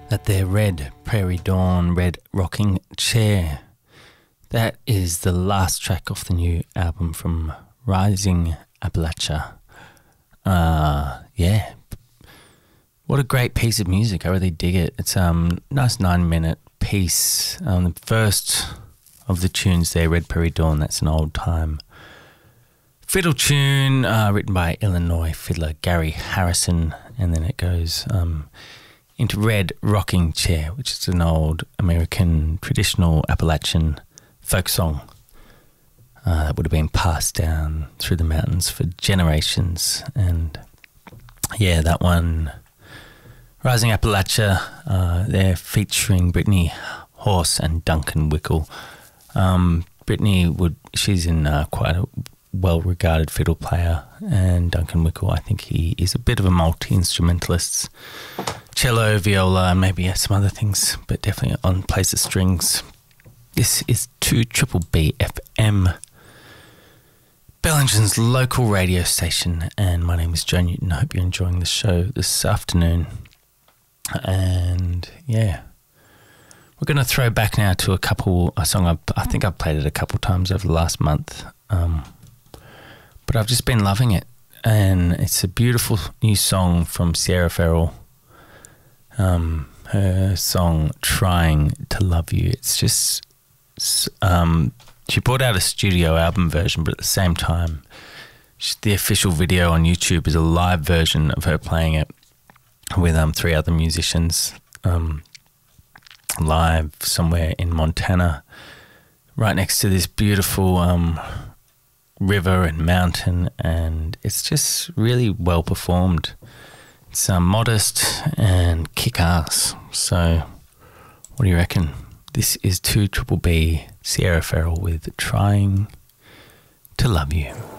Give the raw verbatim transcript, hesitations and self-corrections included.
At their Red Prairie Dawn, Red Rocking Chair. That is the last track off the new album from Rising Appalachia. Uh, yeah. What a great piece of music. I really dig it. It's um, a nice nine-minute piece. Um, the first of the tunes there, Red Prairie Dawn, that's an old-time fiddle tune uh, written by Illinois fiddler Gary Harrison, and then it goes um, into Red Rocking Chair, which is an old American traditional Appalachian folk song uh, that would have been passed down through the mountains for generations. And yeah, that one, Rising Appalachia, uh, they're featuring Brittany Horse and Duncan Wickle. Um, Brittany would, she's in uh, quite a well-regarded fiddle player, and Duncan Wickle, I think he is a bit of a multi-instrumentalist, cello, viola, and maybe some other things, but definitely on plays the strings. This is two Triple B F M, Bellingen's local radio station, and my name is Joe Newton. I hope you're enjoying the show this afternoon. And yeah, we're going to throw back now to a couple, a song I, I think I've played it a couple times over the last month, um, but I've just been loving it, and it's a beautiful new song from Sierra Farrell. Um, her song Trying to Love You. It's just um, she brought out a studio album version, but at the same time the official video on YouTube is a live version of her playing it with um, three other musicians um, live somewhere in Montana, right next to this beautiful um, river and mountain, and it's just really well performed. It's um, modest and kick-ass. So what do you reckon? This is two Triple B, Sierra Farrell with Trying to Love You.